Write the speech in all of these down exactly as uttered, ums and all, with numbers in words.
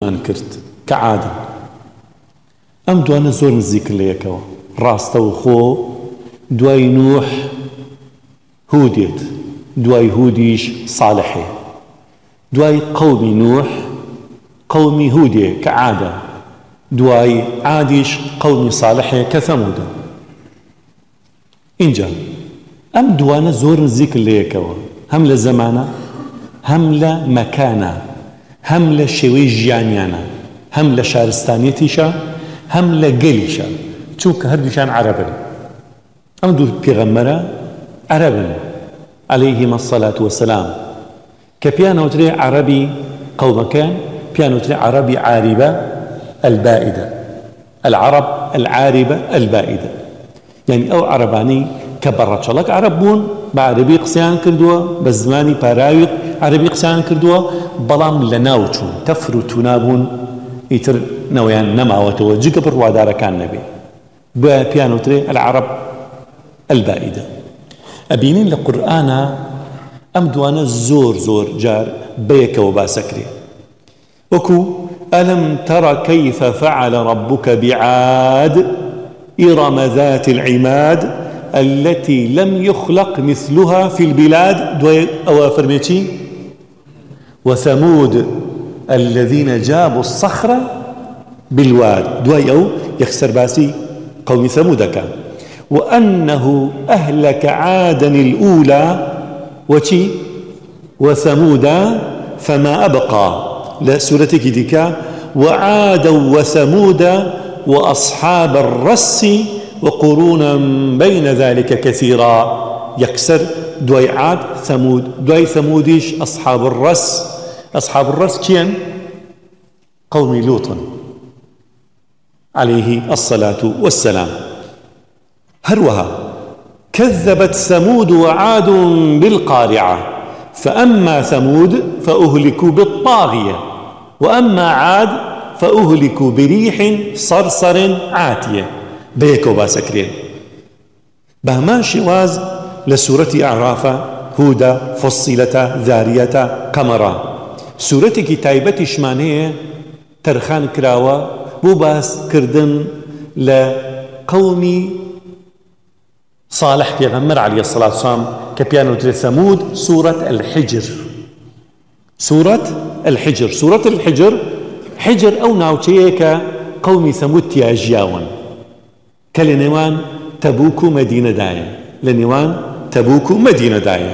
کرد کە عادن. ئەم دوانە زۆر نزیکن لە یەکەوە، ڕاستە و خۆ دوای نوح هودێت، دوای هودیش ساڵحێ، دوای قەومی نوح قەومی هودێ کە عادە، دوای عادیش قەومی ساڵحێ کە ثەمودە. اینجا ئەم دوانە زۆر نزیکن لە یەکەوە، هەم لە زەمانە، هەم لە مەکانە، هەم لە شێوەی ژیانیانە، هەم لە شارستانیەتیشە، هەم لە گەلیشە، چونکە هەردووشان عەرەبن. ئەم دوو پێغەمبەرە عەرەبن عەلەیهیمە السەلات وەسەلام، کە پیانەوترێ عەرەبی قەومەکان، پیانەوترێ عەرەبی عاریبە البائدە، العەرەب العاریبە البائدە، یعنی ئەو عەرەبانەی کە بەڕەچەڵەک عەرەب بوون بە عەرەبی قسەیان کردووە، بە زمانی پاراوی عەرەبی قسەیان کردووە، بەڵام لە ناو چوون، تەفر و تونا بوون، ئیتر نەوەیان نەماوەتەوە جگە بڕوادارەکان نەبێ، بۆ پیانەوترێ العەرەب البائدە. ئەبینین لە قورئانە ئەم دوانە زۆر زۆر جار بەیەکەوە باسەکرێ، وەکو ئەلەم تەڕە کەیفە فەعەلە رەبوکە بعاد إرم ذات العماد التي لم يخلق مثلها في البلاد. دوای ئەوە فەرمێچی وثمود الذين جابوا الصخر بالواد، دوای ئەو یەکسەر باسی قومی ثەمودەکە. وأنه أهلك عادا الأولى وشي وثمود فما أبقى، لا سورتك ديكا وعادا وثمود وأصحاب الرس وقرونا بين ذلك كثيرا. يكسر دوي عاد ثمود، دوي ثموديش أصحاب الرس. أصحاب الرس كين قوم لوط عليه الصلاة والسلام. هروها كذبت ثمود وعاد بالقارعة فأما ثمود فأهلكوا بالطاغية وأما عاد فأهلكوا بريح صرصر عاتية. بيكو باسكرين بهمان شواز لسورة أعراف، هودة، فصيلة، ذارية، قمرة. سورة كتابة شمانية ترخان كراوة بو باس كردن لقومي صالح پیغمبر علیه الصلاة والسلام كبيانو ثمود. سورة الحجر، سورة الحجر، سورة الحجر حجر أو ناوچەیە قومي ثمود تياجياون كالنوان تبوك مدينة داية، لنوان تبوك مدينة داية.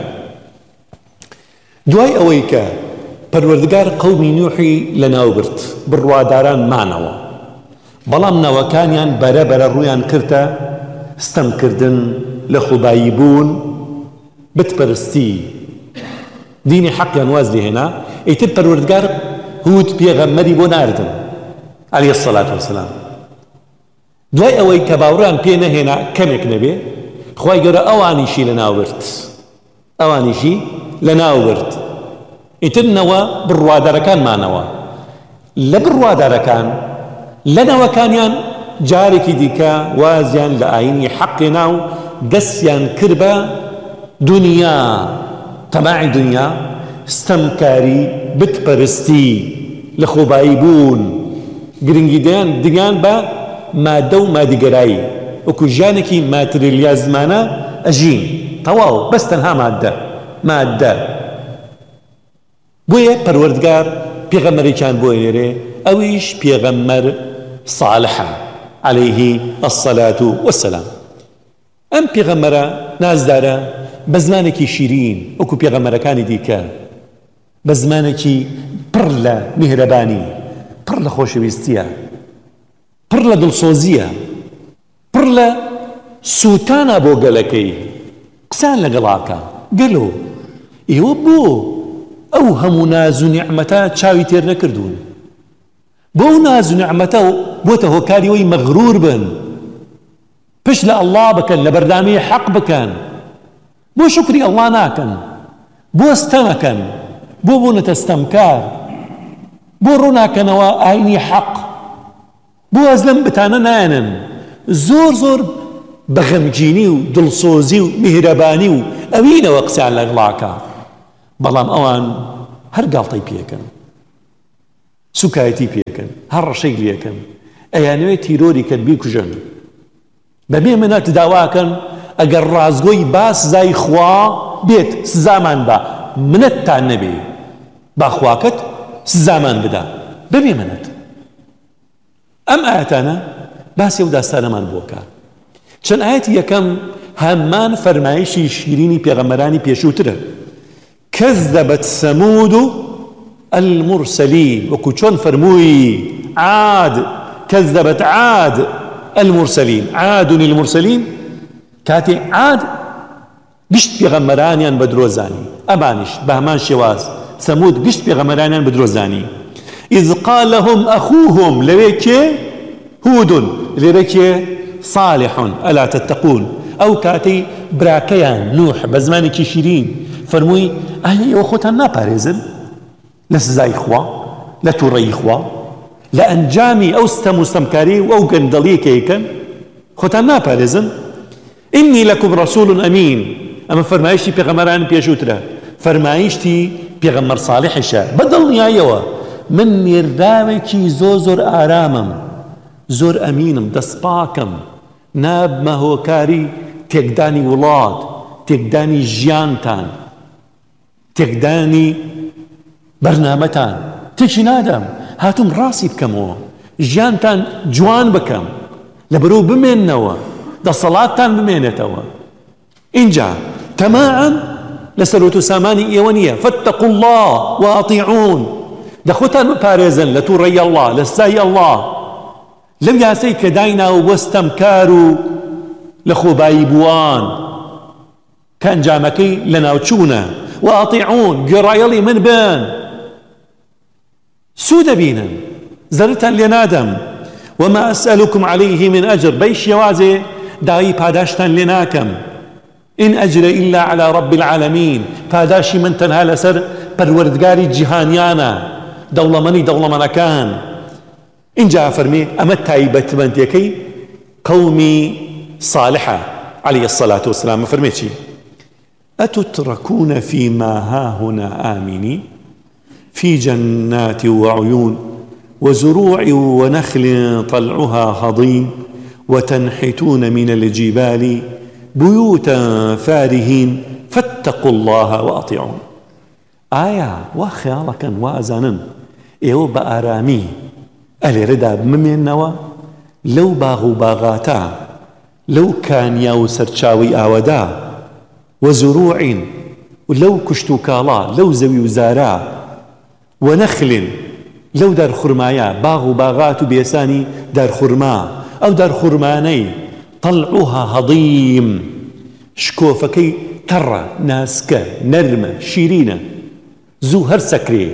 دواي أويكا پروردگار قومي نوحي لناوبرت برواداران مانوا، بەڵام ناوەکانیان بەرەبەرە ڕوویان کردە ستەمکردن لە خوبایی بوون، بتپەرستی، دینی حەقیان واز لێهێنا. ئیتر پەروەردگار هود پێغەمبەری بۆ ناردن عەلەیهی السەڵات وەسەلام. دوای ئەوەی کە باوەڕیان پێ نەهێنا کەمێک نەبێ، خوای گەورە ئەوانیشی لەناوبرد، ئەوانیشی لەناوبرد. ئیتر نەوە بڕوادارەکانمانەوە، لە بڕوادارەکان لەنەوەکانیان جارێکی دیکە وازیان لە ئاینی حەقێنا و دەستیان کرد بە دنیا، تەماعی دنیا، ستەمکاری، بتپەرستی، لە خۆبایی بوون، گرنگی دەیان دگیان بە مادە و مادیگەرایی، وەکو ژیانێکی ماتریلیا زمانە ئەژین، تەواو بەس تەنها مادە مادە. بۆیە پەروەردگار پێغەمبەرێکیان بۆ هێنێرێ، ئەویش پێغەمبەر صالحة عليه الصلاة والسلام. ئەم پێغەمبەرە نازدارە بە زمانێکی شیرین وەکو پێغەمبەرەکانی دیکە، بە زمانێکی پڕ لە میهرەبانی، پڕ لە خۆشەویستیە، پڕ لە دڵسۆزیە، پڕ لە سووتانە بۆ گەلەکەی، قسان لەگەڵاکە گەلۆ. ئێوە بۆ ئەو هەموو ناز و نیعمەتە چاوی تێر نەکردوون؟ بۆ ناز و نیعمەتە بۆتە هۆکاری وەی مەغرور بن، پشت لە ئەڵڵا بکەن، لە بەردامی حەق بکەن، بۆ شکری ئەڵڵا ناکەن، بۆ ستەمەکەن، بۆ بوونەتە ستەمکار، بۆ ڕووناکەنەوە ئاینی حەق، بۆ ئەز لەم بتانە نایەنن. زۆر زۆر بە غەمگینی و دڵسۆزی و میهرەبانی و ئەوینەوە قسەیان لەگەڵاکە، بەڵام ئەوان هەر گاڵتەی پێکەن، سوکایەتی پێ لێکن هەر ڕەشەی لێکن ئەیانوێت تیرۆری کرد بیکوژن بەبێ منەت داواکەن ئەگەر ڕازگۆی باس زای خوا بێت سزامان بە منەتتان نەبێ با خواکەت سزامان بدا بەبێ منەت ئەم ئاەتانە باسی ئەو داستانەمان بۆکە چەند ئاەتی یەکەم هەمان فەرمایشی شیرینی پێغەمبەرانی پێشووترە كذبت ثمود المرسلين وكو چۆن فەرمووی عاد كذبت عاد المرسلين عاد المرسلين كاتي عاد گشت پێغەمبەرانیان بە درۆزانی ئەمانیش بە هەمان شێواز ثمود گشت پێغەمبەرانیان بە درۆزانی إذ قال لهم أخوهم لويكي هود لويكي صالح ألا تتقون أو كاتي براكيان نوح بزمانك شيرين فرموي أهي وخوتان ناباريزن لسزاي خوا لتوري خوا لأنجامي أو استمستمكاري أو قندلي كيكن خوتان ناباريزن إني لكم رسول أمين أما فرمايشتي بيغمران بيشوترا فرمايشتي بيغمر صالح شا بدل يا يوا من نێرداوێکی زۆ زۆر ئارامم زۆر ئەمینم دەستپاکم ناب مەهۆکاری تێکدانی وڵات تێکدانی ژیانتان تێکدانی بەرنامەتان تێکی نادەم هاتووم ڕاستی بکەمەوە ژیانتان جوان بکەم لەبەرەوە بمێننەوە دەسەڵاتتان بمێنێتەوە اینجا تەماعەن لە سەرۆت و سامانی ئێوە نییە فاتقوا الله وأطيعون دەخۆتان بپارێزن لە تووڕەی ئەڵڵا لە سزای ئەڵڵا لەم یاسەی کە داینا و وەستەمکار و لە خۆبایی بووان کە ئەنجامەکەی لە ناوچوونە وأطيعون گوێڕایەڵی من بن سوو دەبینن زەرتان لێ نادەم وما أسألكم عليه من أجر بەی شێوازێ داوای پاداشتان لێ ناکەم إن أجر إلا على رب العالمين پاداشی من تەنها لەسەر پەروەردگاری جیهانیانە دەوڵەمەنی دەوڵەمەنەکان اینجا فەرمی ئەمە تایبەتمەندیەکەی قەومی صالحە عليه الصلاة والسلام فەرمێ چی أتتركون فيما هاهنا آمنين في جنات وعيون وزروع ونخل طلعها هضيم وتنحتون من الجبال بيوتا فارهين فاتقوا الله وأطيعون آية وخيالكا وأزانا إيو بأرامي ألي ردا بممينوا لو باغو باغاتا لو كان ياو سرچاوي آودا وزروع لو كشتو كالا لو زوي وزارا ونخل لو دار خرمايا باغو باغات بيساني دار خرما أو دار خرماني طلعوها هضيم شكوفكي ترى ناسكا نرمة شيرينة زو هر سكري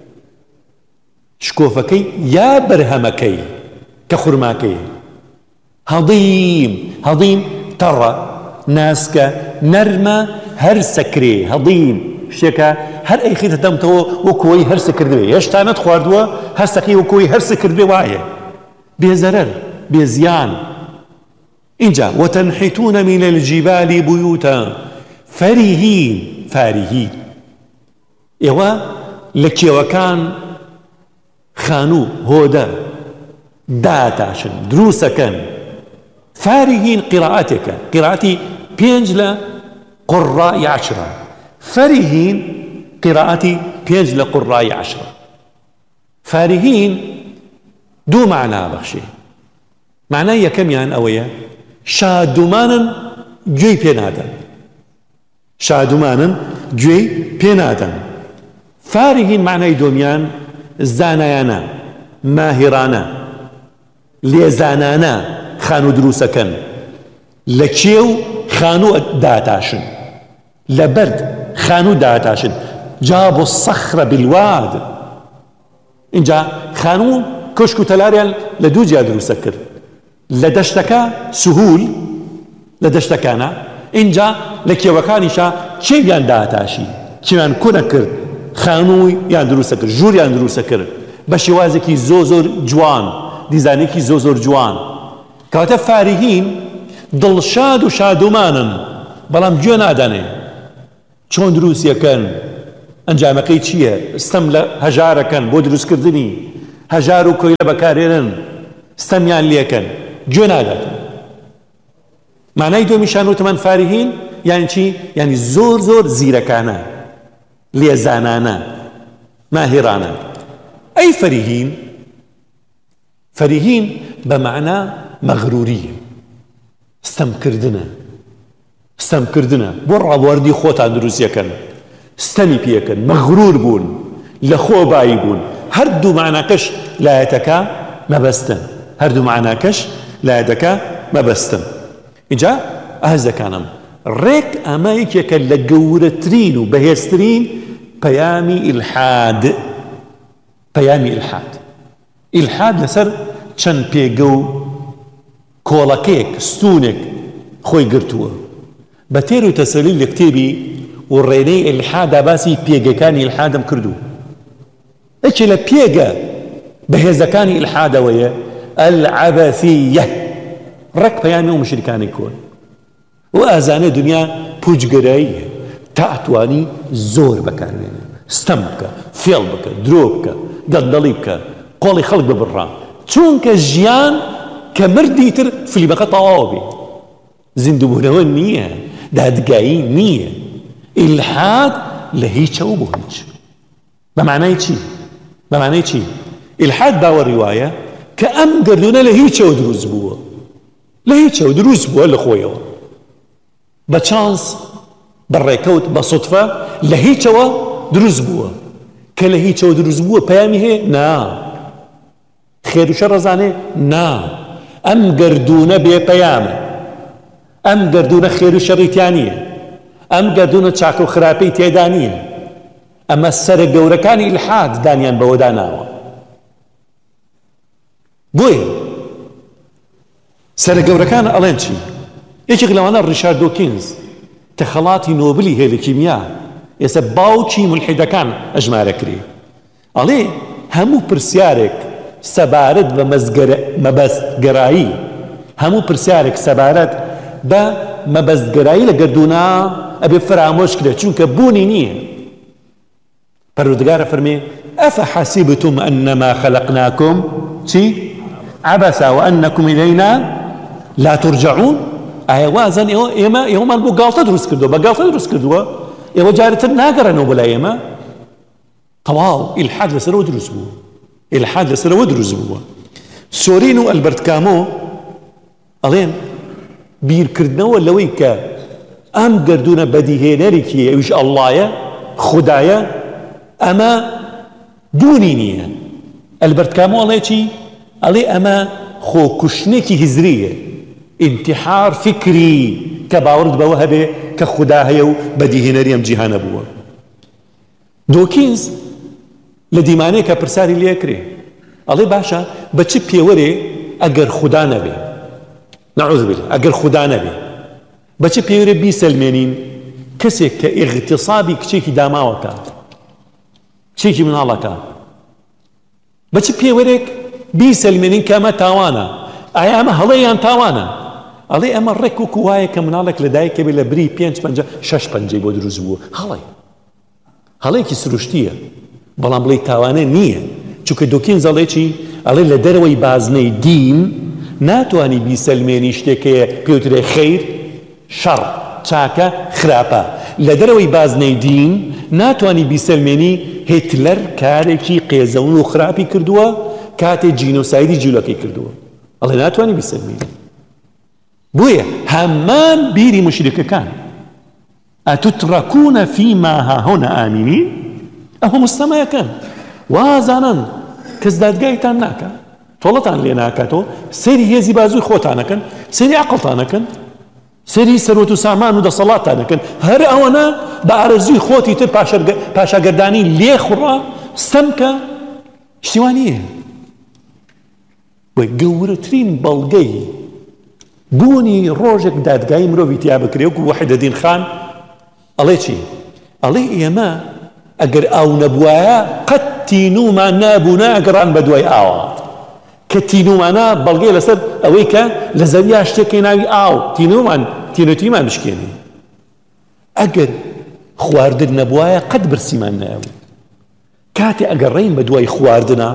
شكوفكي يا برهمكي كخرماكي هضيم هضيم ترى ناسكا نرمة هر سكري هضيم شتێکە هەر ئەیخیتە دەمتەوە وەکوی هەر سکرد بێ هێشتانەت خواردووە هەستەکەی وەکوی هەر سکرد بێ وایە بێزەرەر بێزیان اینجا وتنحتون من الجبال بيوتا فرهين فارهين ئێوە لە کێوەکان خانوو هۆدە داتاشن دروسەکەن فارهين قراءتێکە قراءەتی پێنج لە قڕائی عەشرە فرهين قراءتي بيج لقراء عشرة فارهين دو معنى بخشي معناه يكم يعني أويا شادمانا جوي بينادن شادمانا جوي بينادن فارهين معناه دوميان زانيانا ماهرانا ليزانانا خانو دروسكن لكيو خانو داتاشن لبرد خانو داتاشن جابوا الصخرة بالواد إنجا خانو كشكو تلاريال لدوجيا دروسكر لدشتكا سهول لدشتكانا إنجا لكي وكانيشا چه بيان داتاشي كيان كنا كرد خانو يان دروسكر جور يان دروسكر بشوازكي زوزور جوان ديزانيكي زوزور جوان كواتا فارهين دل شاد و شادومانا بلام جو ناداني چۆن دروستیەکەن ئەنجامەکەی چییە ستەم لە هەژارەکەن بۆ دروستکردنی هەژار و کۆیلە بەکارێنن ستەمیان لێکەن گوێ ناگاتن. معنای دومیشان وتمان فارهین یعنی چی؟ یعنی زۆر زۆر زیرەکانە لێزانانە ماهێرانە. ئەی فەریهین فەریهین بە معنە مەغروریە ستەمکردنە ستەمکردنە بۆ ڕاوەردی خۆتان دروستیەکەن ستەمی پێکەن مەغرور بوون لە خۆ بایی بوون. هەردوو معناکەش لایەتەکە مەبەستن هەردوو معناکەش لایەتەکە مەبەستن. اینجا ئازەکانم ڕێک ئەمە یەکێکە لە گەورەترین و بەهێزترین پەیامی ئیلحاد. پەیامی ئیلحاد ئیلحاد لەسەر چەند پێگە و کۆڵەکەیەک ستونێک خۆی گرتووە. بە تێر و تەسەلیل لە کتێبی و ڕێنەی ئیلحادا باسی پێگەکانی ئیلحادم کردو. یەکێ لە پێگە بەهێزەکانی ئیلحادەوەیە ئەلعەبەثیە ڕێک پەیامی و مشریکانی کۆن و ئازانێ دنیا پوچگەراییە تا ئەتوانی زۆر بەکاربێنێ ستەم بکە فێڵ بکە درۆ بکە گەندەڵی بکە قۆڵی خەڵک ببڕا چونکە ژیان کە مردی تر فلیمەکە تەواو بێ زیندووبوونەوە نییە دادگایی نییە. ئیلحاد لە هیچەوە بۆ هیچ. بە معنای چی؟ بە معنای چی؟ ئیلحاد باوەڕی وایە کە ئەم گردونە لە هیچەوە دروست بووە لە هیچەوە دروست بووە لە خۆیەوە بە چانس بە ڕێکەوت بە سوتفە لە هیچەوە دروست بووە. کە لە هیچەوە دروست بووە پەیامی هەیە؟ نا. خێر و شەڕ ڕەزانێ؟ نا. ئەم گردونە بێ پەیامە. ئەم گردونە خێر و شەڕی تیا نییە. ئەم گردونە چاکە و خراپەی تێدا نییە. ئەمە سەرە گەورەکانی ئیلحاد دانیان بەوە داناوە. بۆیە سەرە گەورەکان ئەڵێن چی؟ یەکێک لەوانە ڕیشارد دۆکینز کە خەڵاتی نۆبلی هەیە لە کیمیا ئێستا باوکی مولحیدەکان ئەژمارە کرێ. ئەڵێ هەموو پرسیارێک سەبارەت بە مەبەستگەرایی هەموو پرسیارێک سەبارەت بە مەبەستگەرایی لە گردوونە ئەبێ فرامۆش کرێ چونکە بوونی نییە. پەروەردگارە فەرمێ ئەفەحەسیبتم ئەنەما خەلەقناکم چی؟ عەبەسا وەئەنەکم ئیلەینا لا ترجعون. ئایا وازان ئێوە ئێمە ئێوەمان بۆ گاڵتە دروست کردووە بە گاڵتە دروست کردووە ئێوە جارتر ناگەڕێنەوە بەلای ئێمە؟ تەواو ئیلحاد لەسەرەوە دروست بووە. ئیلحاد لەسەرەوە دروست بووە. سۆرین و ئەلبەرت کامۆ ئەڵێن بیرکردنەوە لەوەی کە ئەم گردونە بەدیهێنەرێکی ئەویش ئەڵڵایە خودایە ئەمە بوونی نییە. ئەلبەرت کامۆ ئەڵێ چی؟ ئەڵێ ئەمە خۆکوشتنێکی هیزریە انتحار فکری کە باوەڕت بەوە هەبێ کە خودا هەیە و بەدیهێنەری ئەم جیهانە بووە. دۆکینز لە دیمانەیە کە پرساری لێ کرێ ئەڵێ باشە بە چ پێوەرێ ئەگەر خودا نەبێ نەعوذ بالله ئەگەر خودا نەبێ بە چ پێوەرێ بیسەلمێنین کەسێک کە ئیغتیسابی کچێکی داماوەکە کچێکی مناڵەکە بە چ پێوەرێک بیسەلمێنین کە ئەمە تاوانە؟ ئایا ئەمە هەڵەیان تاوانە؟ ئەڵێ ئەمە ڕێک وەکو وایە کە مناڵێک لە دایکە بێ لە بری پێنج پەنجە شەش پەنجەی بۆ دروست بووە. هەڵەی هەڵەیەکی سروشتیە بەڵام بڵێ تاوانە نییە چونکە دۆکینز ئەڵێ چی؟ ئەڵێ لە دەرەوەی بازنەی دین ناتوانی بیسەلمێنی شتێکەیە پێوترێ خەیر شەڕ چاکە خراپە. لە دەرەوەی بازنەی دین ناتوانی بیسەلمێنی هیتلەر کارێکی قێزەون و خراپی کردووە کاتێ جینۆسایدی جیولەکەی کردووە. ئەڵێ ناتوانی بیسەلمێنی. بۆیە هەمان بیری مشرکەکان ئەتوتڕەکوونە فیما هاهونا ئامینین ئەوە مستەمەیەکەن وازانن کەس دادگایتان ناکە تۆڵەتان لێ ناکاتەوە سەیری هێزی بازووی خۆتانەکەن سەیری عەقڵتانەکەن سەیری سەرۆت و سامان و دەسەڵاتانەکەن هەر ئەوەنە بە ئارەزووی خۆتی تر پاشاگەردانی لێ خوڕا ستەمکە شتیوانیە. وەی گەورەترین بەڵگەی بوونی ڕۆژێک دادگایی مرۆڤی تیا بکرێ وەکو وەحیدەدین خان ئەڵێ چی؟ ئەڵێ ئێمە ئەگەر ئاو نەبوایە قەت تینومان نابوونا ئەگەڕان بە دوای ئاوە کە تینومانە بەڵگەی لەسەر ئەوەی کە لە زەویا شتێکی ناوی ئاو تینومان تینوتیمان بشکێنی. ئەگەر خواردن نەبوایە قەت برسیمان نایەوە. کاتێ ئەگەڕێین بە دوای خواردنە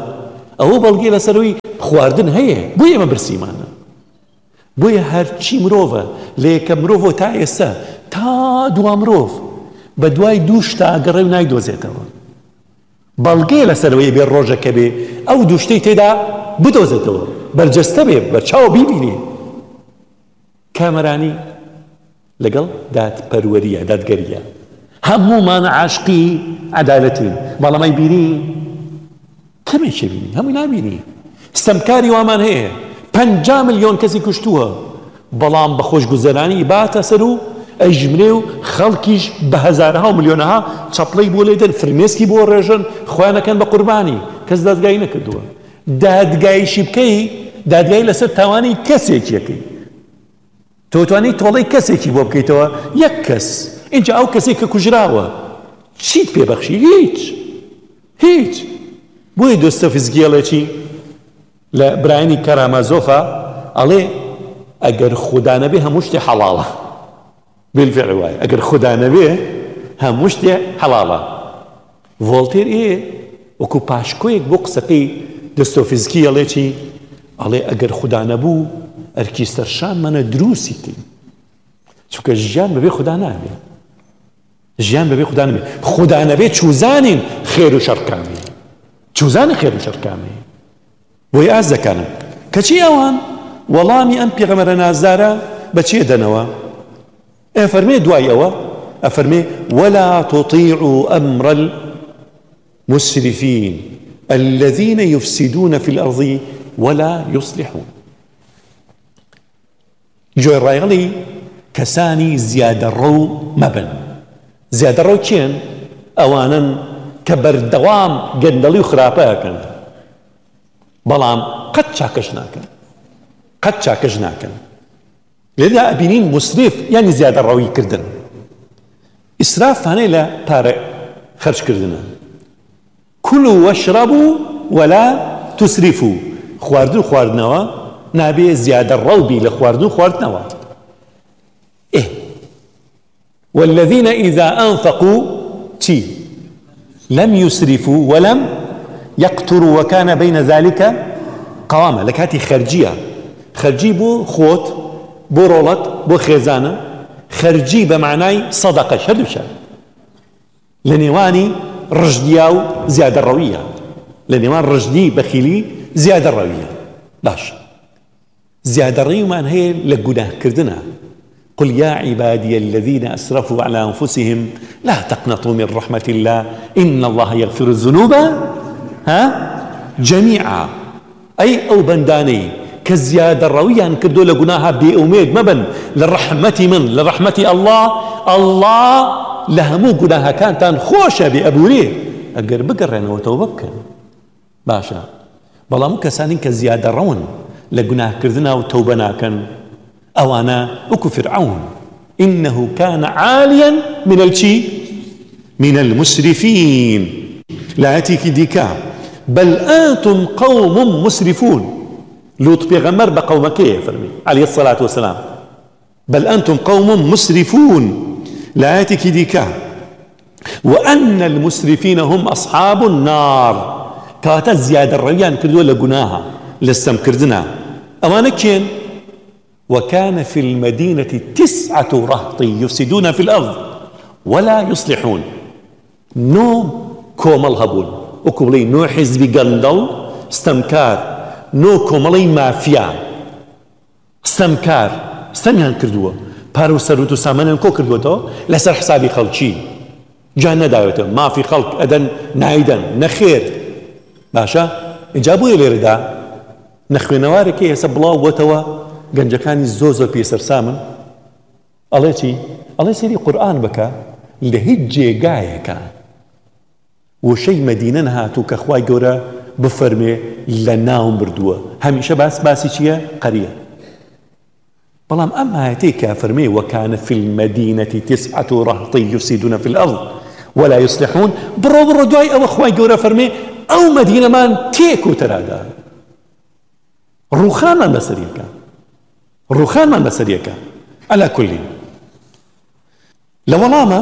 ئەوە بەڵگێ لەسەرەوەی خواردن هەیە بۆ ئێمە برسیمانە بۆیە هەرچی مرۆڤە لە یەکە مرۆڤ تا ئێستا تا دوا مرۆڤ بە دوای دووشتا ئەگەڕێ و نایدۆزێتەوە بەڵگێ لەسەرەوەی بێ ڕۆژەکە بێ ئەو دووشتەی تێدا بدۆزێتەوە بەرجەستە بێ بەرچاو بیبینێ کامەرانی لەگەڵ دادپەروەریە دادگەریە هەموومان عاشقی عەدالەتین بەڵام ئەی بینی کەمێکی بینی هەمووی نابینی ستەمکاری وامان هەیە پەنجا ملیۆن کەسی کوشتووە بەڵام بە خۆشگوزەرانی باتە سەر و ئەیژمرێ و خەڵکیش بە هەزارها و ملیۆنەها چەپڵەی بۆ لێدەن فرمێسکی بۆ ڕێژن خۆیانەکەن بە قوربانی کەس دادگای نەکردووە دادگایشی بکەی دادگای لەسەر تاوانی کەسێکیەکەی تۆ توانی تۆڵەی کەسێکی بۆ بکەیتەوە یەک کەس اینجا ئەو کەسێک کە کوژراوە چیت پێبەخشی هیچ هیچ بۆی دۆستۆیفسکیەڵێکی لە برایانی کارامازۆفە ئەڵێ ئەگەر خوددا نەبێ هەموو شتێ حەڵاڵە بالفعل وایە ئەگەر خوددا نەبێ هەموو شتێ حەڵاڵە ڤۆڵتێر ئێ وەکو پاشکۆیەک بۆ قسەکەی دۆستۆیفسکیەڵێکی ئەڵێ ئەگەر خوددا نەبوو ئەرکی سەرشانمانە دروستی کرد چونکە ژیان بەبێ خوددا نابێ ژیان بەبێ خوددا نەبێ خوددا نەبێ چوزانین خێر و شەڕکامی چوزانی خێر و شەڕکامی بۆی ئاز دەکەنم کەچی ئەوان وەڵامی ئەم پێغەمبەرە نازدارە بەچێ دەنەوە ئەفەرمێ دوای ئەوە ئەفەرمێ ولا تطيعوا أمر المسرفين الذين يفسدون في الأرض ولا يصلحون جۆی ڕایەڵی کەسانی زیادە ڕەو مەبن زیادە ڕەو کێن ئەوانن کە بەردەوام گەندەڵی و خراپەکەن بەڵام قەت چاکەش ناکەن قەت چاکەش ناکەن لێدا ئەبینین مسریف یانی زیادە ڕەوی کردن ئیسرافانەی لە پارە خەرجکردنە کولوا واشربوا ولا تسرفوا خواردن خواردنەوە نابێ زیادە ڕەوبی لە خواردن خواردنەوە ئێ والذين إذا أنفقوا تي لم يسرفوا ولم يقتروا وكان بين ذلك قواما لكاتي خرجية خرجي بو خوت بو رولت بو خيزانة خرجي بمعناي صدقة شردوشا لنيواني رجدياو زيادة الروية لنيوان رجدي بخيلي زيادة الروية باش زيادة الروية هي لقناه كردنا قل يا عبادي الذين أسرفوا على أنفسهم لا تقنطوا من رحمة الله إن الله يغفر الذنوب ها جميعا أي أو بنداني كزيادة الروية كردوا لقناها بأميد مبن للرحمة من لرحمة الله الله لهمو قناها كانت خوشة بأبوريه أقر بقرين وتوبك باشا بلا مكسانين كزيادة رون لقناه كردنا وتوبنا كان أوانا أكو فرعون إنه كان عاليا من الشي من المسرفين لا أتيك ديكا بل أنتم قوم مسرفون لوط بيغمر بقومك فرمي عليه الصلاة والسلام بل أنتم قوم مسرفون لا أتيك ديكا وأن المسرفين هم أصحاب النار كاتا زيادة الريان كردوا لقناها لسم كردنا أوانا كين وكان في المدينة تسعة رهط يفسدون في الأرض ولا يصلحون نو كومل هبون وكبلي نو حزب قندل استمكار نو كوملي مافيا استمكار استميان كردوه بارو سروتو سامنان كو كردوه تو لسر حسابي خلقشي جانا داوته ما في خلق أدن نايدن نخير باشا إجابوا إلي ردا نخوينواري كي يسب الله وتوا گەنجەکانی زۆ زۆر پێسەرسامن ئەڵێ چی؟ ئەڵێ سێری قورئان بکە لە هیچ جێگایەکە وشەی مەدینە نەهاتوو کە خوای گەورە بفەرمێ لە ناوم بردووە هەمیشە باس باسی چییە؟ قەریە بەڵام ئەم ئایەتەی کە فەرمێ وەکانە فی المەدینەة تسعة رهط يفسدون في الأرض ولا يصلحون بڕۆ بڕۆ دوای ئەوە خوای گەورە فەرمێ ئەو مەدینەمان تێک و تەرادا ڕووخانمان بەسەریەکە ڕووخان من بەسەریەکە على كل لە وەڵامە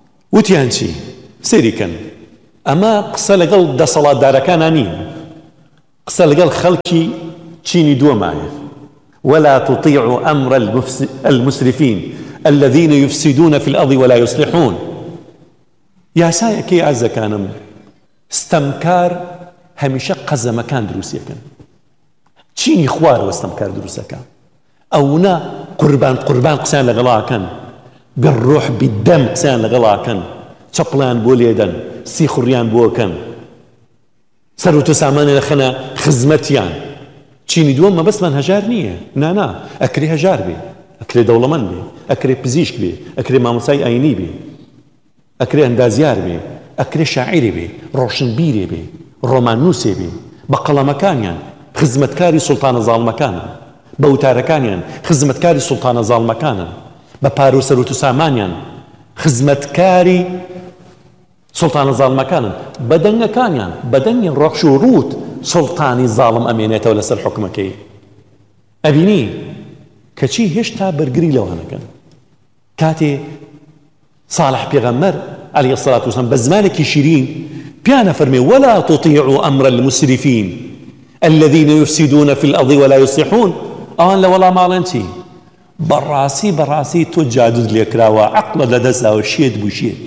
وتیان چی سێریکەن ئەمە قسە لەگەڵ دەسەڵاتدارەکانە نین قسە لەگەڵ خەڵکی چینی دووەمایە ولا تطيعوا أمر المسرفين الذين يفسدون في الأرض ولا يصلحون یاسایەکەی ئازەکانم ستەمکار هەمیشە قەزەمەکان دروستیەکەن چینی خوارەوە ستەمکار دروستەکە ئەونا قوربان قوربان قسەیان لەگەڵاکەن بالروح بالدم قسەیان لەگەڵاکەن چەپڵیان بۆ لێدەن سی خوڕیان بۆکەن سەرۆت و سامانیان دەخەنە خزمەتیان چینی دووەم مەبەستمان هەژار نییە نانا ئەکرێ هەژار بێ ئەکرێ دەوڵەمەند بێ ئەکرێ پزیشک بێ ئەکرێ مامۆستای ئاینی بێ ئەکرێ ئەندازیار بێ ئەکرێ شاعیری بێ ڕۆشنبیرێ بێ ڕۆماننووسێ بێ بە قەڵەمەکانیان خزمەتکاری سوڵتانە زاڵمەکانن بە وتارەکانیان خزمەتکاری سوڵتانە زاڵمەکانن بە پار و سەرۆت و سامانیان خزمەتکاری سوڵتانە زاڵمەکانن بە دەنگەکانیان بە دەنگی ڕەخش و ڕووت سوڵتانی زاڵم ئەمێنێتەوە لەسەر حکومەکەی ئەبینی کەچی هێشتا بەرگری لەوانەکەن کاتێ صالح پێغەمبەر عليه الصلاة والسلام بە زمانێکی شیرین پیانە فەرمێ ولا تطيعوا أمر المسرفين الذين يفسدون في الأرض ولا يصلحون ئەوان لە وەڵام ماڵێن چی بەڕاستی بەڕاستی تۆ جادوت لێکراوە عەقڵت لەدەستداوە شێت بوو شێت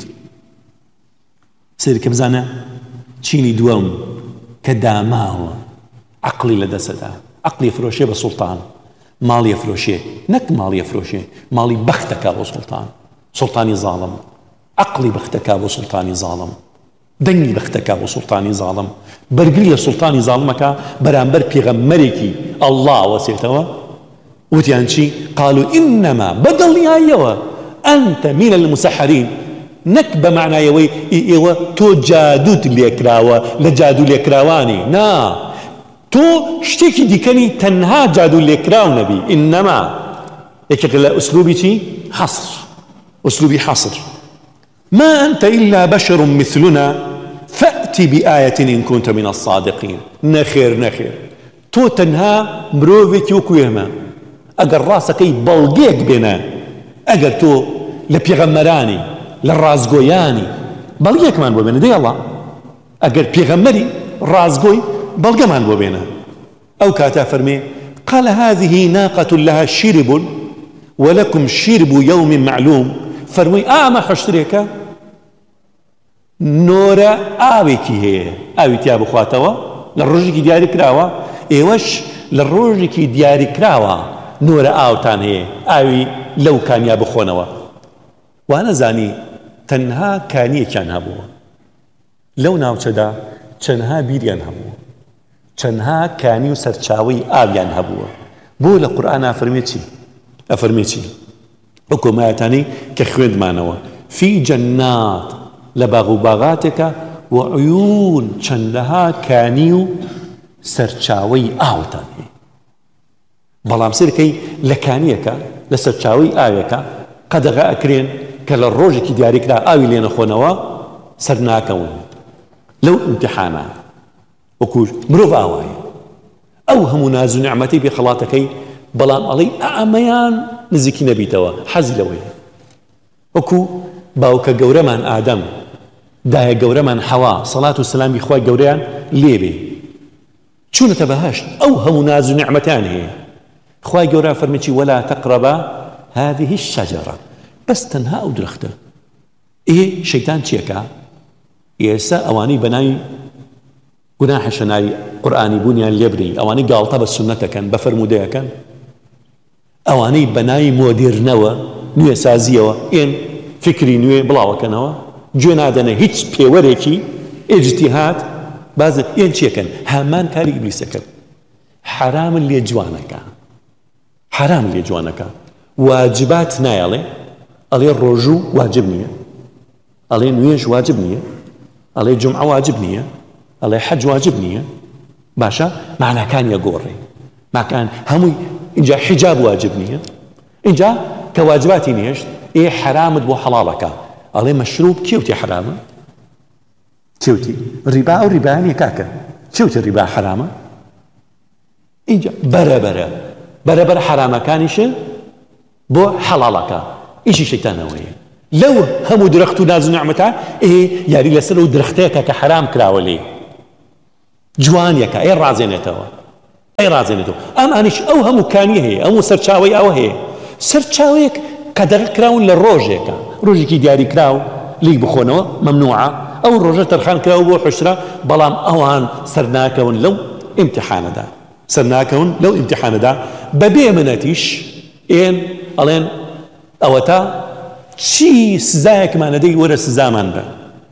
سێرکە بزانە چینی دووەم کە داماوە عەقڵی لەدەستەدا عەقڵی فرۆشێ بە سوڵتان ماڵی فرۆشێ نەک ماڵی فرۆشێ ماڵی بەختەکە بۆ سوڵتان سوڵتانی زاڵم عەقڵی بەختەکە بۆ سوڵتانی زاڵم دەنگی بەختەکە بۆ سوڵتانی زاڵم بەرگری لە سوڵتانی زاڵمەکە بەرامبەر پێغەمبەرێکی ئەڵڵا وەسێتەوە وتیان چی قالوا إنما بەدڵنیاییەوە أنت من المسحرين نەک بە معنایەوەی ئێوە تۆ جادوت لێکراوە لە جادو لێکراوانی نا تۆ شتێکی دیکەنی تەنها جادو لێکراو نەبی إنما یەکێک لە ئوسلوبی چی حەصر أسلوبي حصر ما أنت إلا بشر مثلنا فأتي بآية إن كنت من الصادقين نخير نخير تو تنها مروفك وكويهما أقر راسك أي بلقيك بنا أقر تو لبيغمراني للرازقوياني بلقيك من بوبنا دي الله أقر بيغمري رازقوي بلقى من بوبنا أو كاتا فرمي قال هذه ناقة لها شرب ولكم شرب يوم معلوم فەرمووی ئامە حشترێکە نۆرە ئاوێکی هەیە ئاوی تیا بخواتەوە لە ڕۆژێکی دیاری کراوە ئێوەش لە ڕۆژێکی دیاری کراوە نۆرە ئاوتان هەیە ئاوی لەو کانیا بخۆنەوە وانەزانی تەنها کانیەکیان هەبووە لەو ناوچەدا چەندها بیریان هەبووە چەندها کانی و سەرچاوەی ئاویان هەبووە بۆ لە قورئانە ئەفەرمێ چی ئەفەرمێ چی حكوماتني كخويند مانوا في جنات لباغ باغاتك وعيون چندها كانيو سرچاوي آوتاني بلام سيركي لكانيك لسرچاوي آويك قدغا أكرين كلا الروجك دياريك لا آوي لين خونوا سرناكون لو امتحانا وكوش مروف آواي أو هم نازو نعمتي بخلاتكي بلام علي أعميان نزیکی نەبیتەوە حەزی لەوەیە وەکو باوکە گەورەمان ئادەم دایە گەورەمان حەوا سەڵات و سەلامی خوای گەورەیان لێبێ چوونەتە بەهەشت ئەو هەموو ناز و نیعمەتیان هەیە خوای گەورە فەرمێکی وەلا تەقرەبا هذه الشجرة بەس تەنها ئەو درەختە ئێ شەیتان چیەکە ئێستا ئەوانەی بەناوی گوناحە شەناوی قورئانی بوونیان لێبری ئەوانەی گاڵتە بە سونەتەکەن بە فەرموودەیەکەن ئەوانەی بەناوی مۆدێرنەوە نوێ سازیەوە ئێن فکری نوێ بڵاوەکەنەوە گوێ نادەنە هیچ پێوەرێکی ئیجتیهاد باز ئێن چیەکەن هەمان کاری ئیبلیسەکەن حرامن لێ جوانەکە حرام لێ جوانەکە واجبات نایەڵێ ئەڵێ ڕۆژوو واجب نییە ئەڵێ نوێژ واجب نییە ئەڵێ جومعە واجب نییە ئەڵێ حەج واجب نییە باشە معناکانیە گۆڕێ ماکان هەمووی اینجا حجاب واجب نییە اینجا کە واجباتی نیشت ئێ حرامت بۆ حەڵاڵەکە ئەڵێ مەشروب کێوتی حرامە کێوتی ڕیبا ئەو ڕیبایانیە کاکە کێوتی ڕیبا حرامە اینجا بەرەبەرە بەرەبەر حرامەکانیشە بۆ حەڵاڵەکە ئیشی شەیتانەوەیە لەو هەموو درەخت و ناز و نعمەتە ئێ یاری لەسەر ئەو درەختەیەکە کە حرام کراوە لێ جوانیەکە ئەی ڕازێنێتەوە ئەی ڕازێنێتەوە ئەمانیش ئەو هەموو کانی هەیە ئەموو سەرچاوەی ئەوە هەیە سەرچاوەیەک قەدەغە کراون لە ڕۆژێکە ڕۆژێکی دیاری کراو لی بخۆنەوە مەمنوعە ئەو ڕۆژە تەرخان کراوە بۆ حوشرە بەڵام ئەوان سەرناکەون لەو ئیمتیحانەدا سەرناکەون لەو ئیمتیحانەدا بەبێ منەتیش ئێن ئەڵێن ئەوە تا چی سزایەکمانەدەی وەرە سزامان بە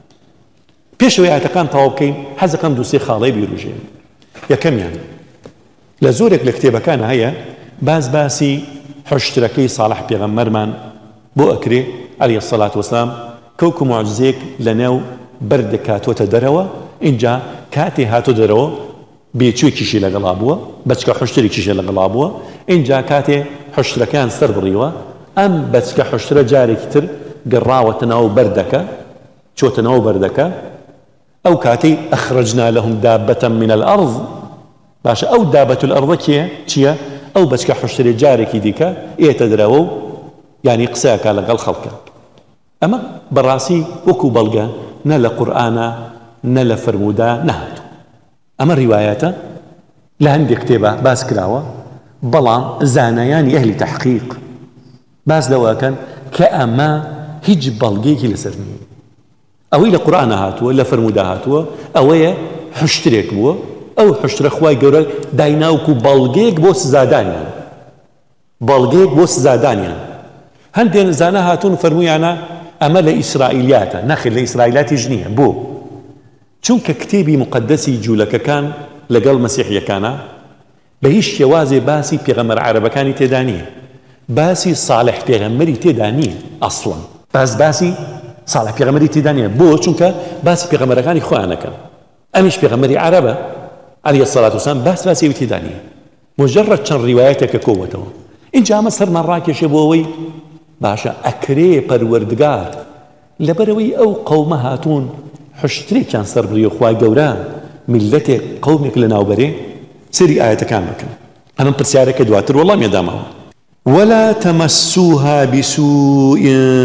پێشەوەی ئاەتەکان تەواو بکەین حەزەکەم دووسێ خاڵەی بیرروژێن یەکەمیان لە زۆرێک لە کتێبەکانە هەیە باز باسی حوشترەکەی ساڵح پێغەمبەرمان بۆ ئەکرێ عەلەیهی السەڵات وەسەلام کەوکو موعجزەیەک لە نێو بەردە هاتووەتە دەرەوە اینجا کاتێ هاتۆ دەرەوە بێچووێکیشی لەگەڵا بووە بەچکە حوشترێکیشی لەگەڵا بووە اینجا کاتێ حوشترەکان سەر بڕیوە ئەم بەچکە حوشترە جارێکی تر گەڕاوەتە ناو بەردەکە چۆتە ناو بەردەکە ئەو کاتەی ئەخرەجنا لەهم دابەتە من الأرض باشە ئەو دابەت الأرضە کێ چییە ئەو بەچکە حوشترێ جارێکی دیکە ئێتە دەرەوە و یعنی قسەیەکە لەگەڵ خەڵکە ئەمە بەڕاستی وەکو بەڵگە نە لە قورئانە نە لە فەرموودا نەهاتوو ئەمە ڕیوایەتە لە هەندێک کتێبە باس کراوە بەڵام زانایانی ئەهلی تەحقیق باس لەوەکەن کە ئەمە هیچ بەڵگەیەکی لەسەر نییە ئەوەی لە قورئانە هاتووە لە فەرموودا هاتووە ئەوەیە حوشترێک بووە ئەو حوشترە خوای گەورە دایناوکو بەڵگەیەک بۆ سزادانیان بەڵگەیەک بۆ سزادانیان هەندێک زانە هاتوون فەرموویانە ئەمە لە ئیسرائیلیاتە نەخێر لە ئیسرائیلاتیش نییە بۆ چونکە کتێبی مقدەسی جوولەکەکان لەگەڵ مەسیحیەکانە بە هیچ شێوازێ باسی پێغەمبەر عەرەبەکانی تێدا نییە باسی ساڵح پێغەمبەری تێدا نییە ئەسڵەن باس باسی ساڵح پێغەمبەری تێدا نییە بۆ چونکە باسی پێغەمبەرەکانی خۆیانەکەن ئەمیش پێغەمبەری عەرەبە عەلەیهی السەڵات وەسەلام باس باسی ئەوی تێدا نییە مجرد چەند ڕیوایەتێکە کۆوەتەوە اینجا ئەمە سەرمان ڕاکێشێ بۆ ئەوەی باشە ئەکرێ پەروەردگار لەبەرەوەی ئەو قەومە هاتوون حوشترێکیان سەر بڕی و خوای گەورە میلەتێک قەومێک لە ناوبەرێ سەری ئاەتەکان بکەن ئەمە پرسیارەکە دواتر وەڵامی دامەوە ولا تمسوها بسوء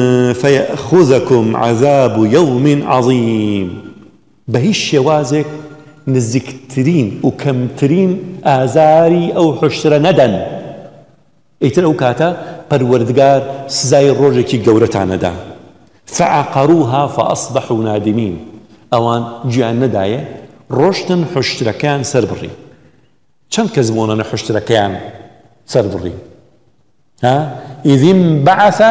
فيأخذكم عذاب يوم عظيم بهیچ شێوازێک نزیکترین و کەمترین ئازاری ئەو حوشترە نەدەن ئیتر ئەو کاتە پەروەردگار سزای ڕۆژێکی گەورەتانەدا فعقروها فأصبحوا نادمين ئەوان گویان نەدایە ڕۆشتن حوشترەکان سەر بڕی چەند کەس بۆنە حوشترەکەیان سەر بڕی ها إذ انبعث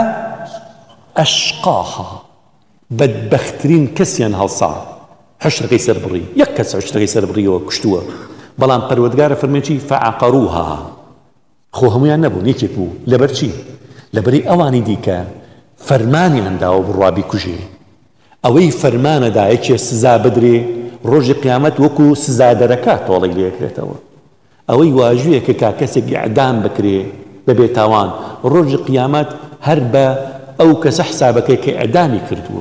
أشقاها بەدبەختترین کەسیان هەڵسا حوشترەکەی سەر بڕی یەک کەس حوشترەکەی سەر بڕیەوە کوشتووە بەڵام پەروەردگارە فەرمێکی فعقروها خۆ هەمویان نەبوون یەکێک بوو لەبەر چی لەبەری ئەوانی دیکە فەرمانیان داوە بڕوا بیکوژێ ئەوەی فەرمانەدا یەکێ سزا بدرێ ڕۆژی قیامەت وەکو سزادەرەکە تۆڵی لێکرێتەوە ئەوەی واژوویە کە کا کەسێک ئیعدام بکرێ بەبێ تاوان ڕۆژی قیامەت هەر بە ئەو کەسە حسابەکەی کە ئیعدامی کردووە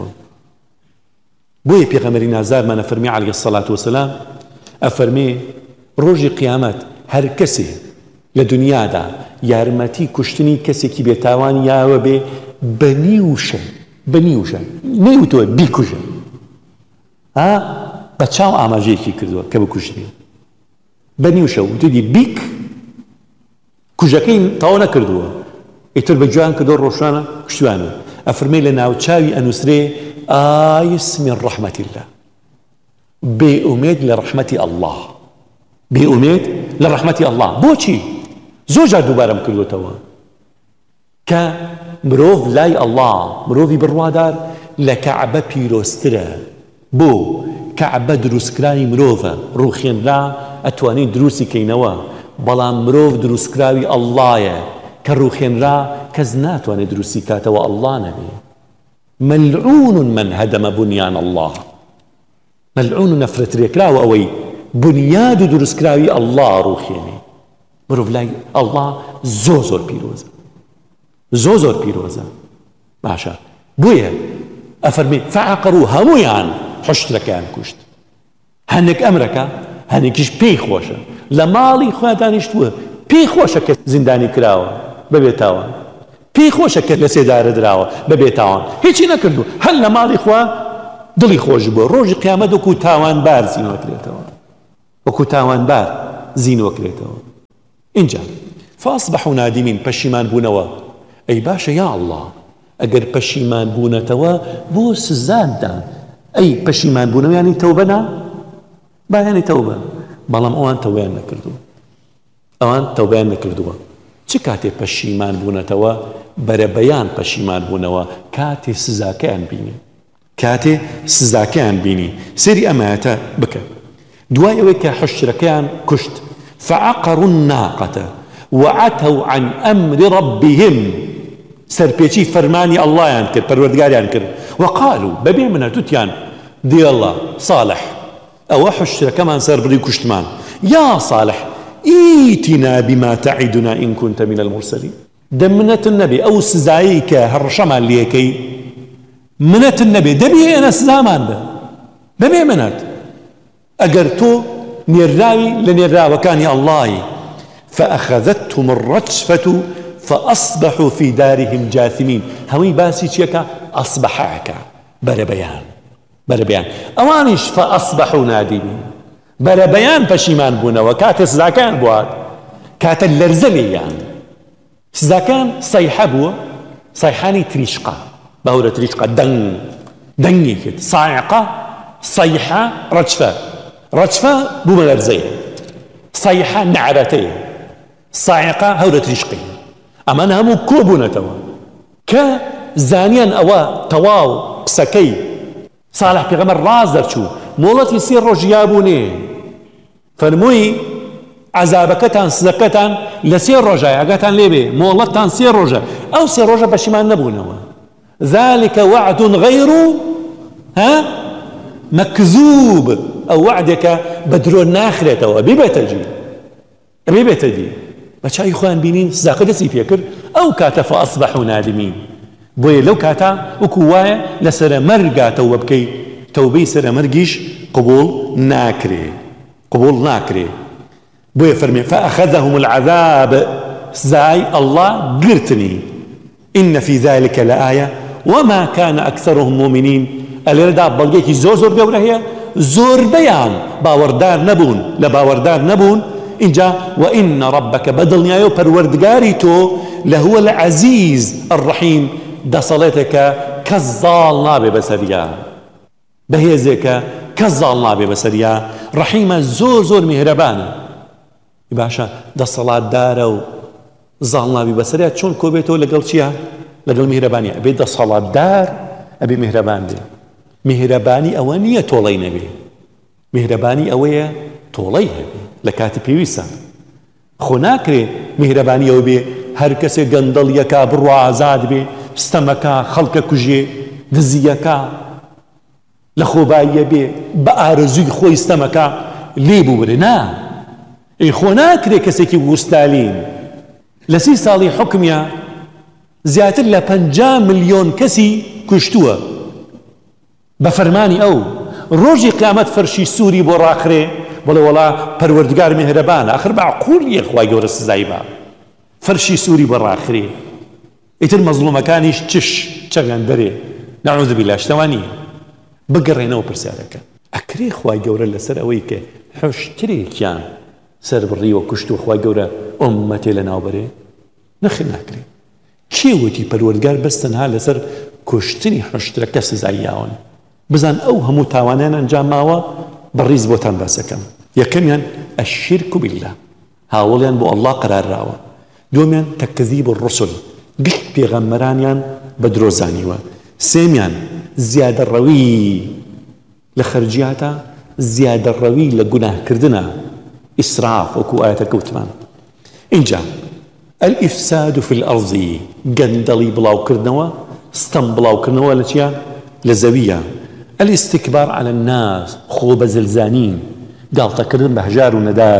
بۆیە پێغەمبەری نازارمانە فەرمی عەلەیهی السەڵات وەسەلام ئەفەرمێ ڕۆژی قیامەت هەر کەسێ لە دنیادا یارمەتی کوشتنی کەسێکی بێتاوان یاوە بێ بەنیوشە بەنیوشە نەیوتووە بیکوژە ها بە چاو ئاماژەیەکی کردووە کە بکوژێ بەنیوشە وتودی بیک کوژەکەی تەواو نەکردووە ئیتر بە گویان کردەوە ڕۆژانە کوشتوانە ئەفەرمێ لە ناوچاوی ئەنووسرێ ئایس من ڕەحمەتی الله بێئومێد لە ڕەحمەتی ئەڵڵاه بێئومێد لە ڕەحمەتی ئەڵڵاه بۆچی زۆر جار دووبارەم کردوتەوە کە مرۆڤ لای ئەڵڵاه مرۆڤی بڕوادار لە کەعبە پیرۆسترە بۆ کەعبە دروستکرانی مرۆڤە ڕووخێنرا ئەتوانین دروستی کەینەوە بەڵام مرۆڤ دروستکراوی ئەڵڵایە کە ڕووخێنرا کەس ناتوانێت دروستی کاتەوە ئەڵڵا نەبێ مەلعون من هەدەمە بنیان ئەڵڵاه مەلعون و نەفرەترێکراوە ئەوەی بنیاد و دروستکراوی ئەڵڵا ڕووخێنێ مرۆڤ لای ئەڵڵا زۆر زۆر پیرۆزە زۆر زۆر پیرۆزە باشە بۆیە ئەفەرمێ فعقروا هەموویان حوشترەکەیان کوشت هەندێک ئەمرەکە هەندێکیش پێی خۆشە لە ماڵی خوا دانیشتووە پێی خۆشە کە زیندانی کراوە بەبێ تاوان پێی خۆشە کە لە سێدارە دراوە بەبێ تاوان هیچی نەکردو هەر لە ماڵی خوا دڵی خۆش بووە ڕۆژی قیامەت وەکو تاوان بارزینەوە کرێتەوە وەکو تاوانبار زین وەکرێتەوە. اینجا فأصبحوا نادمين پەشیمان بوونەوە. ئەی باشە یا الله ئەگەر پەشیمان بوونەتەوە بۆ سزادان ئەی پەشیمان بوونەوە یانی تەوبە نا بایانی تەوبە بەڵام ئەوان تەوبەیان نەکردووە ئەوان تەوبەیان نەکردووە. چ کاتێ پەشیمان بوونەتەوە بەرەبەیان پەشیمان بوونەوە کاتێ سزاکەیان بینی کاتێ سزاکەیان بینی. سێری ئەمایەتە بکە. دوای ئەوەی کە حشرەکەیان کوشت فعقروا الناقة وعتوا عن أمر ربهم سرپێچی فەرمانی ئەڵڵایان کرد پەروەردگاریان کرد وقالوا بەبێ منە توتیان دی الله صالح ئەوە حشرەکەمان سەربڕی کوشتمان یا صالح ئیتنا بما تعدنا إن كنت من المرسلين. دەمنەت نەبێ ئەو سزایی کە هەڕەشەمان لێکەی منەت نەبێ دەبێ ئێنە سزامان بە بەبێ منەت ئەگەر تۆ نێراوی لە نێراوەکانی ئەڵڵایی. فأخذتهم الرجفة فأصبحوا في دارهم جاثمين. هەمووی باسی چیەکە ئەصبحەکە بەرەبەیان بەرەبەیان ئەوانیش فأصبحوا نادمين بەرەبەیان پەشیمان بوونەوە کاتە سزاکان بوات کاتە لەرزە لێیان سزاکان سەیحە بووە سەیحانی تریشقا باورە تریشقا دەنگ دەنگی کرد سایقە سەیحە ڕەجفە ڕەجفە بوومە لەرزەیە سەیحە نەعرەتەیە سایقە هەورە تریشقی. ئەمان هەموو کۆبوونەتەوە کە زانیان ئەوە تەواو قسەکەی ساڵح پێغەمبەر ڕاز دەرچوو مۆڵەتی سێ ڕۆژیا بوونێ فەرمووی عەزابەکەتان سزەکەتان لە سێ ڕۆژە ئەگاتان لێبێ مۆڵەتتان سێ ڕۆژە ئەو سێ ڕۆژە پەشیمان نەبوونەوە. ذلك وعد غير ها مەکذوب ئەو وعدێکە بە درۆ ناخرێتەوە ببێتە جێ ببێتە دی بە چای خۆیان بینین سزاکە دەستی پێکرد ئەو کاتە فأصبحوا نادمين. بۆیە لەو کاتە وەکو وایە لە سەرە مەرگا تەوبە بکەی تەوبەی سەرە مەرگیش قبول ناکرێ قبول ناکرێ. بۆیە فەرمێ فأخذهم العذاب سزای الله گرتنی. إن في ذلك لآية وما كان أكثرهم مؤمنين. ئەلێرەدا بەڵگەیەکی زۆر زۆر گەورە هەیە زۆربەیان باوەڕدار نەبوون لە باوەڕدار نەبوون. اینجا وإن ربك بەدڵنیایە و پەروەردگاری تۆ لهو العزيز الرحيم دەسەڵێتێکە کەس زاڵ نابێ بەسەریا بەهێزێکە کەس زاڵ نابێ بەسەریا ڕەحیمە زۆر زۆر میهرەبانە. باشە دەسەڵاتدارە و زاڵ نابێ بەسەریا چۆن کۆبێتەوە لەگەڵ چییە لەگەڵ میهرەبانیە ئەبێ دەسەڵاتدار ئەبێ میهرەبان بێ. میهرەبانی ئەوە نییە تۆڵەی نەبێ میهرەبانی ئەوەیە تۆڵەی هەبێ لە کاتی پێویستە. خۆ ناکرێ میهرەبانی ئەوە بێ هەر کەسێ گەندەڵیەکە بڕوا ئازاد بێ ستەمەکە خەڵکە کوژێ دزیەکە لە خۆباییە بێ بە ئارەزووی خۆی ستەمەکە لێ بوورێ نا ئەی خۆ ناکرێ کەسێکی وستالین لە سی ساڵی حکمیە زیاتر لە پەنجا ملیۆن کەسی کوشتووە بە فەرمانی ئەو. ڕۆژی قیامەت فەرشی سووری بۆ ڕاخرێ بڵێ وەڵا پەروەردگار میهرەبانە ئەخر معقولیە خوای گەورە سزای با فەرشی سووری بۆ ڕاخرێ ئیتر مەزلومەکانیش چش چەگەن دەرێ نەعوذ بالله شتەوە نییە بگەڕێنەوە پرسیارەکە. ئەکرێ خوای گەورە لەسەر ئەوەی کە حشترێکیان سەر بڕیوە کوشتووە خوای گەورە ئوممەتێ لە ناوبەرێ نەخێ ناکرێ. کێ وتی پەروەردگار بەس تەنها لەسەر کوشتنی حشترەکە سزاییاون بزان ئەو هەموو تاوانیان ئەنجام ماوە بەڕیز بۆتان باسەکەم. یەکەمیان الشرك بالله هاوڵیان بۆ ئەڵڵا قەرارراوە. دووەمیان تەکذیب الرسل گشت پێغەمبەرانیان بە درۆزانیوە. سێمیان زیادەڕەوی لە خەرجیاتە زیادەڕەوی لە گوناهکردنە ئیسراف وەکو ئایەتە کەوتمان. اینجا الإفساد في الأرض گەندەڵی بڵاوکردنەوە ستەم بڵاوکردنەوە لە چیە لە زەویە. الاستكبار على الناس خۆ بەزلزانین گاڵتەکردن بە هەژار و نەدار.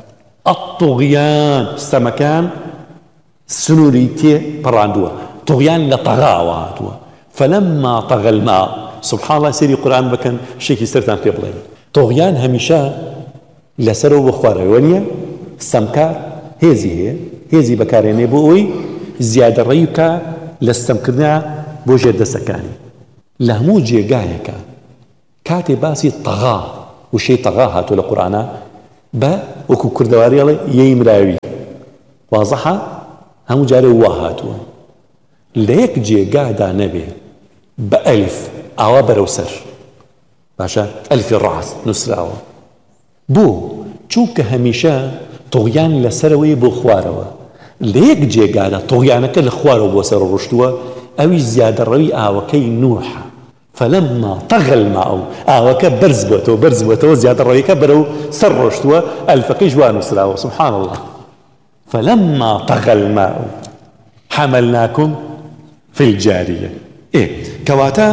الطغيان ستەمەکان سنووری تێ پەڕاندووە طغيان لە تەغاوە هاتووە. فلما طغى الماء سبحان الله سيري قرآن بكن شيكي سرتان في بڵێن طغيان هەمیشە لەسەرەوە بۆ خوارەوە نییە ستەمکار هێزی هەیە هێزی بەکارێنێ بۆ ئەوی زیادەڕەوی بکە لە ستەمکردنە بۆ ژێردەستەکانی. لە هەموو جێگایەکە کاتێ باسی تەغا وشەی تەغا هاتووە لە قورئانە بە وەکو کوردەواری یەیمراوی وازەحە هەموو جارێ وا هاتووە لە یەک جێگادا نەبێ بە ئەلیف ئاوا بەرەو سەر باشە ئەلیفی ڕاست نووسراوە بۆ چونکە هەمیشە تۆغیان لەسەرەوەی بۆ خوارەوە لە یەک جێگادا تۆغیانەکە لە خوارەوە بۆ سەر ڕۆشتووە ئەوی زیادەڕەوی ئاوەکەی نوحە فلما طغى الماء ئاوەکە بەرز بووەتەوە بەرز بووەتەوە زیادەڕەویەکە بەرەو سەر ڕۆشتووە ئەلفەکەی جوان نووسراوە سبحان الله فلما طغى الماء حملناكم في الجارية إيه كواتا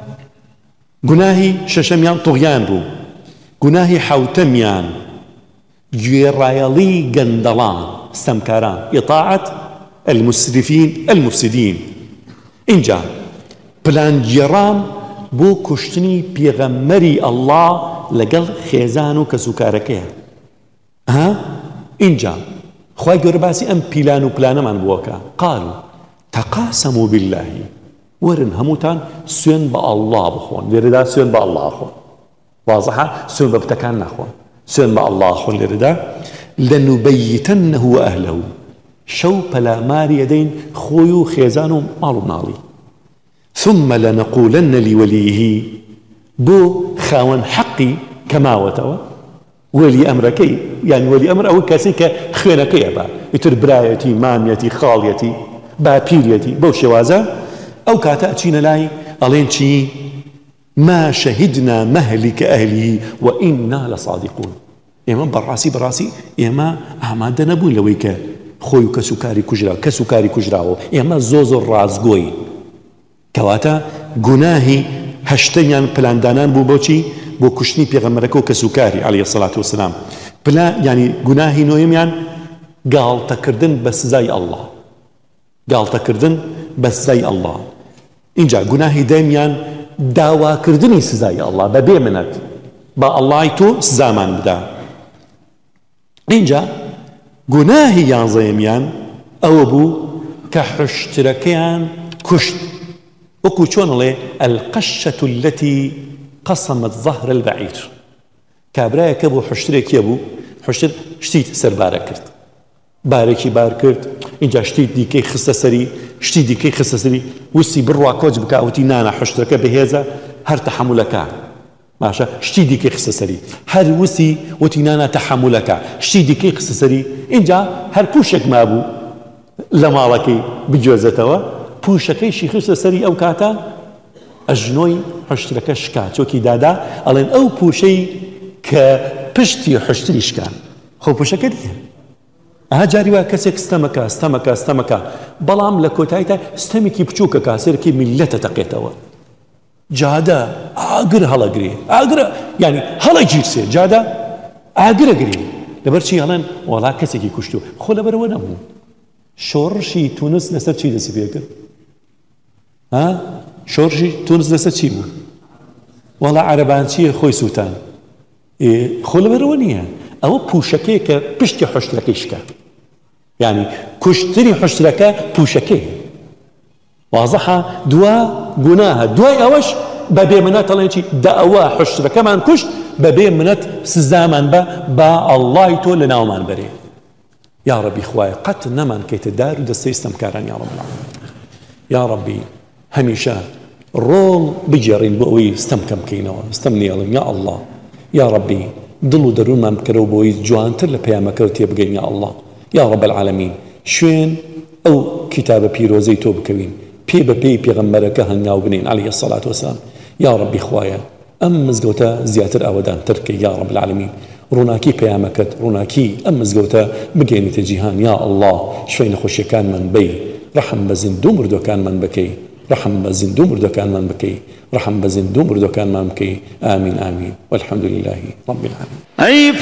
گوناهی شەشەمیان تۆغیان بوو گوناهی حەوتەمیان گوێڕایەڵی گەندەڵان ستەمکاران ئیطاعەت المسرفین المفسدین اینجا پلانگیێڕان بۆ کوشتنی پێغەمبەری ئەڵڵا لەگەڵ خێزان و کەسوکارەکەیە ها اینجا خوای گەورە باسی ئەم پیلان و پلانەمان بووەکە قالوا تقاسموا بالله ورن هەمووتان سوێن بە ئەڵڵا بخۆن لێرەدا سوێن بە ئەڵڵا خۆن وازەحە سوێن بە بتەکان نەخۆن سوێن بە ئەڵڵا خۆن لێرەدا لەنوبەیتەنەه وەئەهلەه شەو پەلاماری ئەدەین خۆی و خێزان و ماڵ و ماڵی ثم لنقولن لوليه بو خاون حقي كما وتوا ولي أمركي يعني ولي أمر أو كاسيك خينكي با يتر برايتي ماميتي خاليتي بابيريتي بو شوازا أو كاتا أتشين لاي ألين شي ما شهدنا مهلك أهله وإنا لصادقون إما براسي براسي إما أعماد نبون لويك خوي كسكاري كجرا كسكاري كجراو إما زوز الرازقوي کەواتە گوناهی هەشتەیان پلاندانان بوو بۆچی بۆ کوشتنی پێغەمبەرەکە و کەسوکاری عەلەیهی سەڵات وسەلام پلا ینی گوناهی نۆیەمیان گاڵتەکردن بە سزای ئەڵڵا گاڵتەکردن بە سزای ئەڵڵا اینجا گوناهی دەیەمیان داواکردنی سزای ئەڵڵا بەبێ منەت با ئەڵڵای تۆ سزامان بدا اینجا گوناهی یانزەیەمیان ئەوە بوو کە حشترەکەیان کوشت وكو چۆن ئەڵێ القشة التي قسمت ظهر البعير کابرایەکە بۆ حشترێکی بوو حشتر شتی سەربارە کرد بارێکی بار کرد اینجا شتی دیکەی خستە سەری شتی دیکەی خستە سەری وستی بڕوا کۆچ بکە وتی نانە حشتەکە بەهێزە هەر تەحەمولەکە باشە شتی دیکەی خستە سەری هەر وسی وتی نانە تەحەمولەکە شتی دیکەی خستە سەری اینجا هەر پوشێک مابوو لە ماڵەکەی بجۆزێتەوە پوشەکەیشی خستە سەری ئەو کاتە ئەژنۆی حشتەکە شکا چۆکی دادا ئەڵێن ئەو پوشەی کە پشتی حشتری شکان خۆ پوشەکە دیە ئەها جاری وا کەسێک ستەمەکە ستەمەکە ستەمەکە بەڵام لە کۆتاییدا ستەمێکی بچووکە کاسێرکی میلەتە تەقێتەوە جادە ئاگر هەڵەگرێ ئاگرە یعنی هەڵە گیرسێ جادە ئاگرە گرێ لەبەر چی هەڵێن وەڵا کەسێکی کوشتووە خۆ لەبەرەوە نەبوو شۆڕشی تونس لەسەر چی دەسی پێ کرد ها شۆڕشی تونس لەسەر چی بوو وەڵا عەرەبان چییە خۆی سووتان خۆ لەبەرەوە نییە ئەوە پوشەکەی کە پشتی حشتەکەی شکا یعنی کوشتنی حشتەکە پوشەکەی وازەحە دوا گوناهە دوای ئەوەش بەبێ منەت ئەڵێن چی دا ئەوە حشتەکەمان کوشت بەبێ منەت سزامان بە با ئەڵڵای تۆ لە ناومان بەرێ یا ربی خوای قەت نەمان کەیتە دار و دەستەی ستەمکاران یا رب العالمین یا ربی هەمیشە ڕۆڵ بگێڕین بۆ ئەوەی ستەمکەم بکەینەوە ستەم نێڵم یا ئەڵڵا یا ربی دڵ و دەروونمان بکەرەوە بۆی جوانتر لە پەیامەکەت تێبگەین یا ئەڵڵا یا رب العالمین شوێن ئەو کتابە پیرۆزەی تۆ بکەوین پێ بە پێی پێغەمبەرەکە هەنگاو بنین عەلەیهی سەڵات وەسەلام یا ربی خوایە ئەم مزگەوتە زیاتر ئاوەدانتر بکەی یا رب العالمین ڕووناکی پەیامەکەت ڕووناکی ئەم مزگەوتە بگەینێتە جیهان یا ئەڵڵا شوێی نەخۆشیەکانمان بەی ڕەحم بە زیندوو مردوەکانمان بکەی ڕەحم بە زیندوو مردوەکانمان بکەی ڕەحم بە زیندوو مردوەکانمان بکەی ئامین ئامین والحەمدولله رب العالمین